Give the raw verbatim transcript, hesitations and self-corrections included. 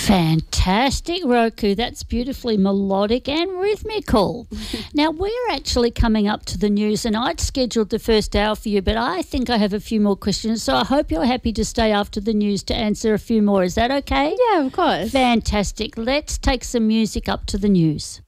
Fantastic, Roku. That's beautifully melodic and rhythmical. Now, we're actually coming up to the news, and I'd scheduled the first hour for you, but I think I have a few more questions, so I hope you're happy to stay after the news to answer a few more. Is that okay? Yeah, of course. Fantastic. Let's take some music up to the news.